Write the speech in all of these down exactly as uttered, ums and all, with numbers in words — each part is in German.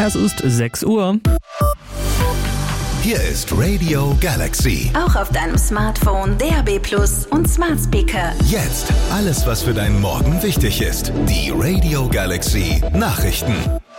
Es ist sechs Uhr. Hier ist Radio Galaxy. Auch auf deinem Smartphone, D A B Plus und Smart Speaker. Jetzt alles, was für deinen Morgen wichtig ist. Die Radio Galaxy Nachrichten.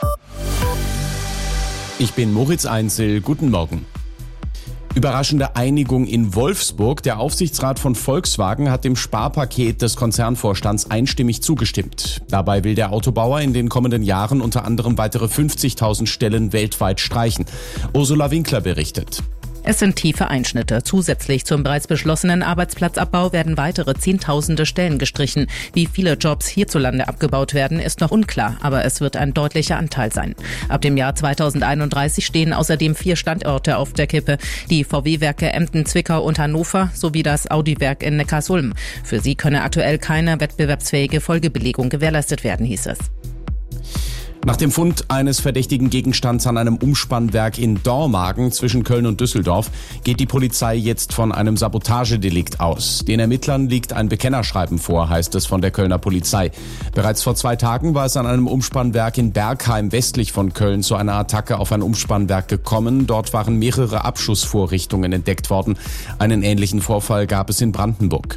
Ich bin Moritz Einzel. Guten Morgen. Überraschende Einigung in Wolfsburg. Der Aufsichtsrat von Volkswagen hat dem Sparpaket des Konzernvorstands einstimmig zugestimmt. Dabei will der Autobauer in den kommenden Jahren unter anderem weitere fünfzigtausend Stellen weltweit streichen. Ursula Winkler berichtet. Es sind tiefe Einschnitte. Zusätzlich zum bereits beschlossenen Arbeitsplatzabbau werden weitere Zehntausende Stellen gestrichen. Wie viele Jobs hierzulande abgebaut werden, ist noch unklar, aber es wird ein deutlicher Anteil sein. Ab dem Jahr zweitausendeinunddreißig stehen außerdem vier Standorte auf der Kippe. Die V W-Werke Emden, Zwickau und Hannover sowie das Audi-Werk in Neckarsulm. Für sie könne aktuell keine wettbewerbsfähige Folgebelegung gewährleistet werden, hieß es. Nach dem Fund eines verdächtigen Gegenstands an einem Umspannwerk in Dormagen zwischen Köln und Düsseldorf geht die Polizei jetzt von einem Sabotagedelikt aus. Den Ermittlern liegt ein Bekennerschreiben vor, heißt es von der Kölner Polizei. Bereits vor zwei Tagen war es an einem Umspannwerk in Bergheim westlich von Köln zu einer Attacke auf ein Umspannwerk gekommen. Dort waren mehrere Abschussvorrichtungen entdeckt worden. Einen ähnlichen Vorfall gab es in Brandenburg.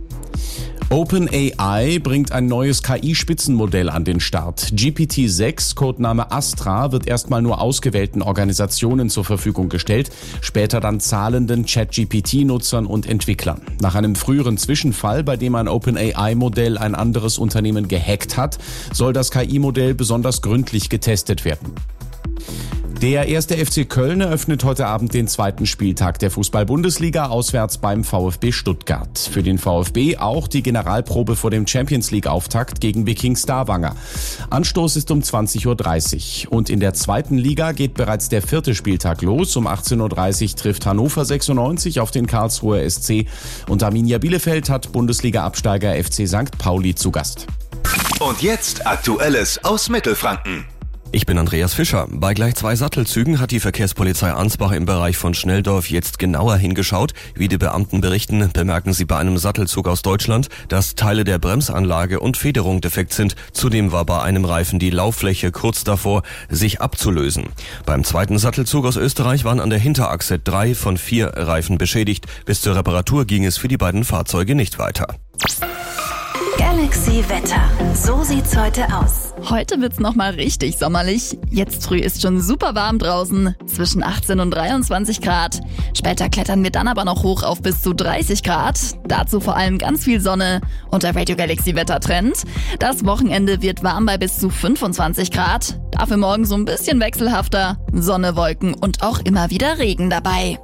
OpenAI bringt ein neues K I-Spitzenmodell an den Start. G P T sechs, Codename Astra, wird erstmal nur ausgewählten Organisationen zur Verfügung gestellt, später dann zahlenden Chat G P T-Nutzern und Entwicklern. Nach einem früheren Zwischenfall, bei dem ein OpenAI-Modell ein anderes Unternehmen gehackt hat, soll das K I-Modell besonders gründlich getestet werden. Der erste F C Köln eröffnet heute Abend den zweiten Spieltag der Fußball-Bundesliga auswärts beim VfB Stuttgart. Für den VfB auch die Generalprobe vor dem Champions-League-Auftakt gegen Viking Stavanger. Anstoß ist um zwanzig Uhr dreißig. Und in der zweiten Liga geht bereits der vierte Spieltag los. Um achtzehn Uhr dreißig trifft Hannover sechsundneunzig auf den Karlsruher S C. Und Arminia Bielefeld hat Bundesliga-Absteiger F C Sankt Pauli zu Gast. Und jetzt Aktuelles aus Mittelfranken. Ich bin Andreas Fischer. Bei gleich zwei Sattelzügen hat die Verkehrspolizei Ansbach im Bereich von Schnelldorf jetzt genauer hingeschaut. Wie die Beamten berichten, bemerken sie bei einem Sattelzug aus Deutschland, dass Teile der Bremsanlage und Federung defekt sind. Zudem war bei einem Reifen die Lauffläche kurz davor, sich abzulösen. Beim zweiten Sattelzug aus Österreich waren an der Hinterachse drei von vier Reifen beschädigt. Bis zur Reparatur ging es für die beiden Fahrzeuge nicht weiter. Galaxy Wetter. So sieht's heute aus. Heute wird's nochmal richtig sommerlich. Jetzt früh ist schon super warm draußen, zwischen achtzehn und dreiundzwanzig Grad. Später klettern wir dann aber noch hoch auf bis zu dreißig Grad. Dazu vor allem ganz viel Sonne und der Radio Galaxy Wettertrend. Das Wochenende wird warm bei bis zu fünfundzwanzig Grad. Dafür morgen so ein bisschen wechselhafter. Sonne, Wolken und auch immer wieder Regen dabei.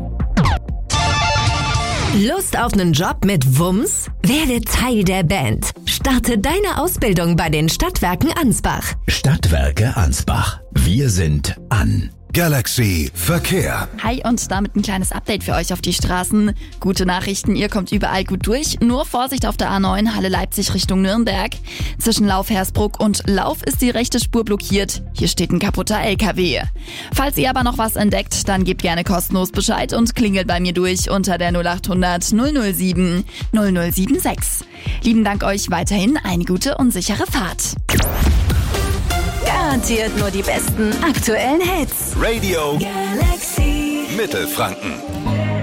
Lust auf einen Job mit Wumms? Werde Teil der Band. Starte deine Ausbildung bei den Stadtwerken Ansbach. Stadtwerke Ansbach. Wir sind an. Galaxy Verkehr. Hi und damit ein kleines Update für euch auf die Straßen. Gute Nachrichten, ihr kommt überall gut durch. Nur Vorsicht auf der A neun Halle Leipzig Richtung Nürnberg. Zwischen Lauf-Hersbruck und Lauf ist die rechte Spur blockiert. Hier steht ein kaputter L K W. Falls ihr aber noch was entdeckt, dann gebt gerne kostenlos Bescheid und klingelt bei mir durch unter der null acht hundert null null sieben null null sieben sechs. Lieben Dank euch, weiterhin eine gute und sichere Fahrt. Garantiert nur die besten aktuellen Hits. Radio Galaxy Mittelfranken.